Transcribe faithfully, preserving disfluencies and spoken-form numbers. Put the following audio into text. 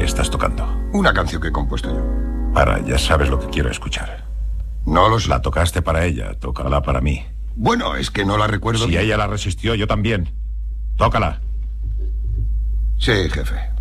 estás tocando? Una canción que he compuesto yo. Para, ya sabes lo que quiero escuchar. No lo sé. La tocaste para ella, tócala para mí. Bueno, es que no la recuerdo Si bien. ella la resistió, yo también. Tócala. Sí, jefe.